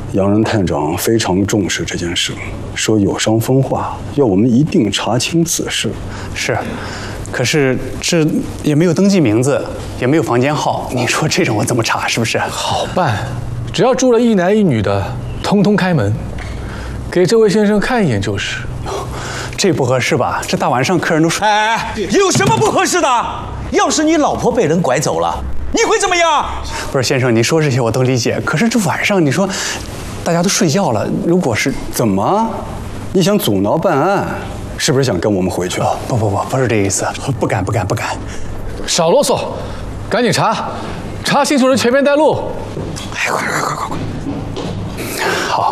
杨仁探长非常重视这件事，说有伤风化，要我们一定查清此事。 是，可是这也没有登记名字，也没有房间号，你说这种我怎么查？是不是？ 好办，只要住了一男一女的，通通开门，给这位先生看一眼就是。 这不合适吧？这大晚上客人都睡。 哎，有什么不合适的？要是你老婆被人拐走了，你会怎么样？ 不是先生，你说这些我都理解，可是这晚上你说大家都睡觉了，如果是怎么？你想阻挠办案？是不是想跟我们回去？ 不是这意思，不敢。 少啰嗦，赶紧查，查清楚人前面带路。 哎，快！好。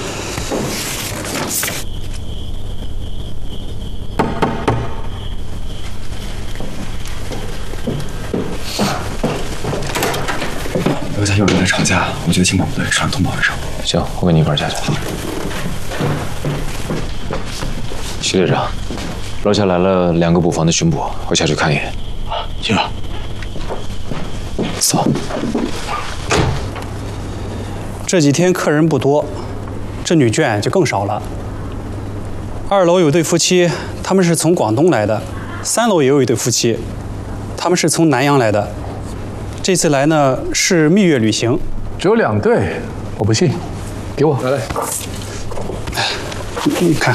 楼下有人在吵架，我觉得情况不对，上通报一声。 行，我跟你一块儿下去。徐队长，楼下来了2个捕房的巡捕，我下去看一眼。 行。 走。 这几天客人不多，这女眷就更少了。2楼有对夫妻，他们是从广东来的；3楼也有一对夫妻，他们是从南阳来的。这次来呢是蜜月旅行， 只有2对，我不信，给我来。 你看，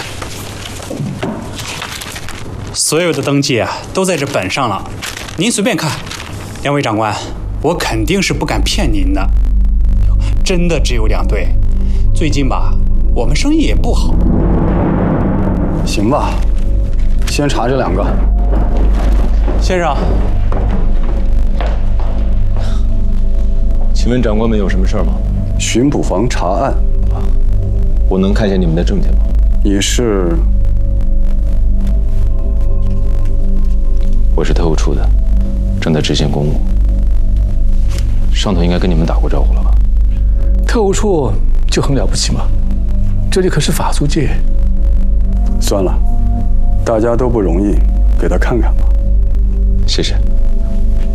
所有的登记啊都在这本上了，您随便看。2位长官，我肯定是不敢骗您的，真的只有2对。最近吧，我们生意也不好。 行吧，先查这2个。 先生。 请问长官们有什么事儿吗？ 巡捕房查案。 我能看一下你们的证件吗？ 你是？ 我是特务处的，正在执行公务。上头应该跟你们打过招呼了吧？ 特务处就很了不起吗？这里可是法租界。 算了，大家都不容易，给他看看吧。 谢谢。